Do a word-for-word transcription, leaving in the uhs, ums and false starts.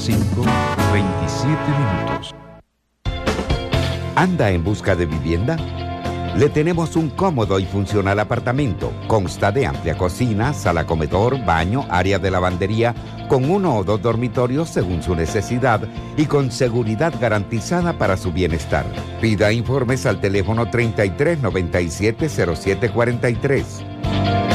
cinco, veintisiete minutos. ¿Anda en busca de vivienda? Le tenemos un cómodo y funcional apartamento. Consta de amplia cocina, sala comedor, baño, área de lavandería, con uno o dos dormitorios según su necesidad y con seguridad garantizada para su bienestar. Pida informes al teléfono treinta y tres noventa y siete cero siete cuarenta y tres.